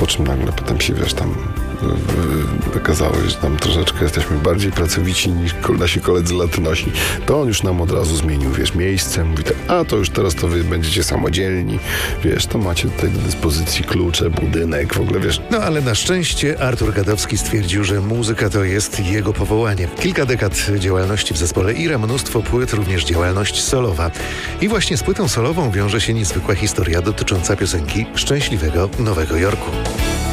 po czym nagle potem się, wiesz, tam okazało się, że tam troszeczkę jesteśmy bardziej pracowici niż nasi koledzy latynosi, to on już nam od razu zmienił, wiesz, miejsce, mówi tak, a to już teraz to wy będziecie samodzielni, wiesz, to macie tutaj do dyspozycji klucze, budynek, w ogóle, wiesz. No ale na szczęście Artur Gadowski stwierdził, że muzyka to jest jego powołanie. Kilka dekad działalności w zespole Ira, mnóstwo płyt, również działalność solowa. I właśnie z płytą solową wiąże się niezwykła historia dotycząca piosenki Szczęśliwego Nowego Jorku.